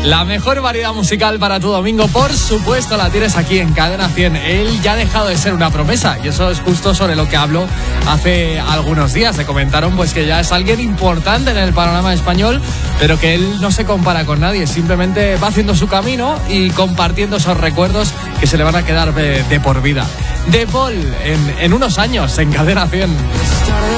La mejor variedad musical para tu domingo, por supuesto, la tienes aquí en Cadena 100. Él ya ha dejado de ser una promesa y eso es justo sobre lo que hablo hace algunos días. Se comentaron pues que ya es alguien importante en el panorama español, pero que él no se compara con nadie. Simplemente va haciendo su camino y compartiendo esos recuerdos que se le van a quedar de por vida. De Paul, en unos años, en Cadena 100.